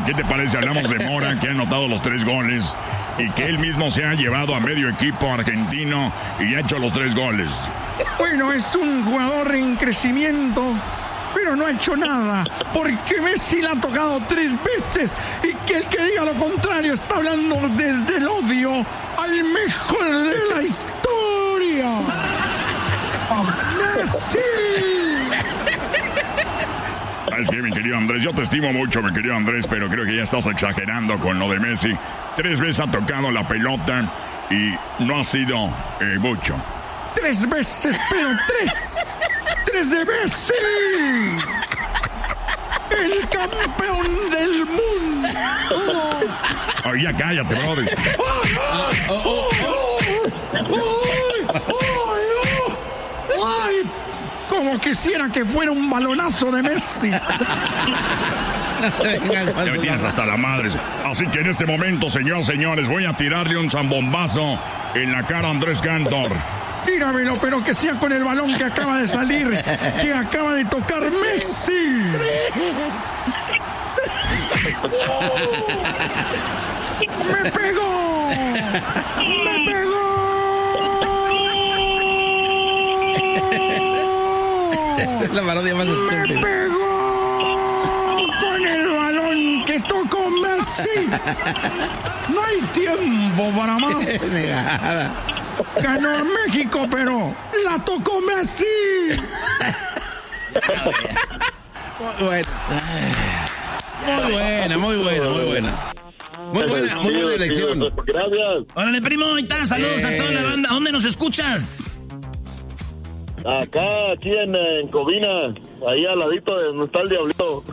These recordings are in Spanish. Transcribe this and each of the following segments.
¿qué te parece? Hablamos de Mora, que ha anotado los 3 goles y que él mismo se ha llevado a medio equipo argentino y ha hecho los 3 goles. Bueno, es un jugador en crecimiento, pero no ha hecho nada, porque Messi la ha tocado 3 veces y que el que diga lo contrario está hablando desde el odio al mejor de la historia. ¡Messi! Es que, mi querido Andrés, yo te estimo mucho, mi querido Andrés, pero creo que ya estás exagerando con lo de Messi. 3 veces ha tocado la pelota y no ha sido mucho. 3 veces, pero 3. 3 de Messi. El campeón del mundo. Oh, ya cállate, brother. ¡Ay! Como quisiera que fuera un balonazo de Messi. Ya me tienes hasta la madre. Así que en este momento, señores, voy a tirarle un zambombazo en la cara a Andrés Cantor. Tíramelo, pero que sea con el balón que acaba de salir, que acaba de tocar Messi. ¡Me pegó! ¡Me pegó! La parodia más estúpida. ¡Me pegó con el balón que tocó Messi! No hay tiempo para más. Ganó México, pero la tocó Messi. Muy buena elección. Gracias. Órale, primo, ahí está. Saludos a toda la banda. ¿Dónde nos escuchas? Acá, aquí en Covina, ahí al ladito de donde está el Diablito.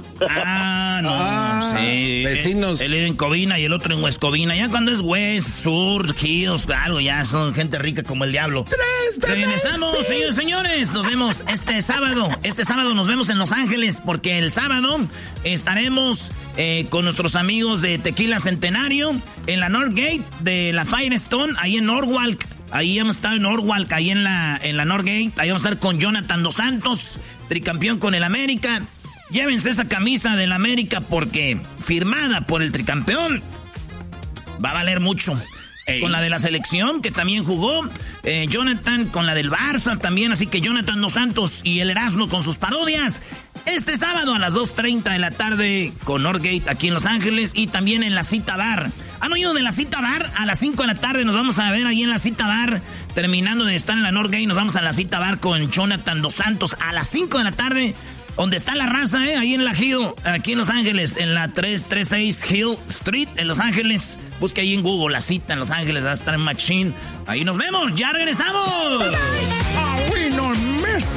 Sí. Vecinos. Él vive en Covina y el otro en West Covina. Ya cuando es West, Sur, Hills, algo, ya son gente rica como el diablo. Regresamos, señores. Nos vemos este sábado. Este sábado nos vemos en Los Ángeles porque el sábado estaremos con nuestros amigos de Tequila Centenario en la Northgate de la Firestone, ahí en Norwalk. Ahí vamos a estar en Norwalk, ahí en la Northgate. Ahí vamos a estar con Jonathan Dos Santos, tricampeón con el América. Llévense esa camisa del América porque firmada por el tricampeón va a valer mucho. Con la de la selección, que también jugó. Jonathan con la del Barça también. Así que Jonathan Dos Santos y el Erasmo con sus parodias. Este sábado a las 2:30 de la tarde con Northgate aquí en Los Ángeles. Y también en la Cita Bar. ¿Han oído de la Cita Bar? A las 5 de la tarde nos vamos a ver ahí en la Cita Bar. Terminando de estar en la Northgate, nos vamos a la Cita Bar con Jonathan Dos Santos a las 5 de la tarde. Donde está la raza, ahí en la Hill, aquí en Los Ángeles, en la 336 Hill Street, en Los Ángeles. Busque ahí en Google la cita en Los Ángeles, va a estar en Machine. Ahí nos vemos, ya regresamos.